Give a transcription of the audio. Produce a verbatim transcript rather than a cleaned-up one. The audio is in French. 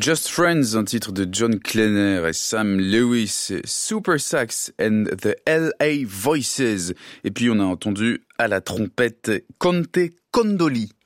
Just Friends, un titre de John Klenner et Sam Lewis, Super Sax and the L A Voices. Et puis on a entendu à la trompette Conte Condoli.